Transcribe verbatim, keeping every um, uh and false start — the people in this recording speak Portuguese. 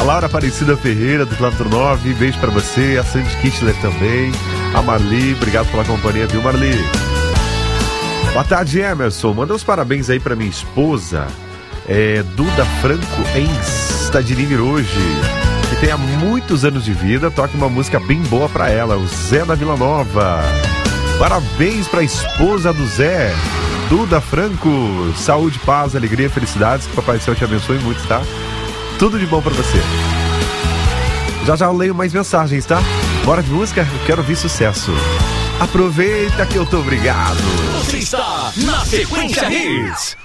Laura Aparecida Ferreira, do quilômetro nove, beijo pra você. A Sandy Kichler também. A Marli, obrigado pela companhia, viu, Marli? Boa tarde, Emerson. Manda os parabéns aí pra minha esposa, é, Duda Franco, em Stadinimir hoje, que tenha muitos anos de vida. Toque uma música bem boa pra ela, o Zé da Vila Nova. Parabéns pra esposa do Zé, Duda Franco. Saúde, paz, alegria, felicidades. Que o Papai do Céu te abençoe muito, tá? Tudo de bom pra você. Já já eu leio mais mensagens, tá? Bora de música? Eu quero ouvir sucesso. Aproveita que eu tô obrigado. Você está na Sequência Hits.